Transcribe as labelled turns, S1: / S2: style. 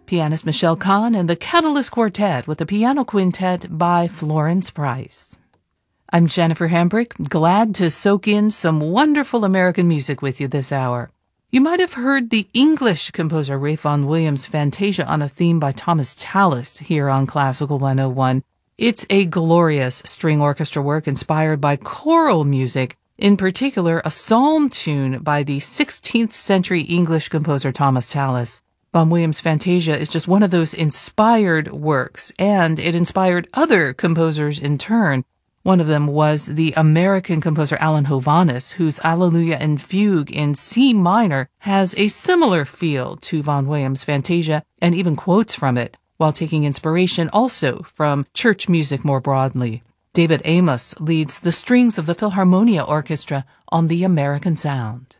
S1: pianist Michelle Kahn and the Catalyst Quartet with a piano quintet by Florence Price. I'm Jennifer Hambrick, glad to soak in some wonderful American music with you this hour. You might have heard the English composer Ralph Vaughan Williams' Fantasia on a theme by Thomas Tallis here on Classical 101. It's a glorious string orchestra work inspired by choral music, in particular a psalm tune by the 16th century English composer Thomas Tallis. Vaughan Williams' Fantasia is just one of those inspired works, and it inspired other composers in turn. One of them was the American composer Alan Hovhaness, whose Alleluia and Fugue in C minor has a similar feel to Vaughan Williams' Fantasia and even quotes from it, while taking inspiration also from church music more broadly. David Amos leads the strings of the Philharmonia Orchestra on the American Sound.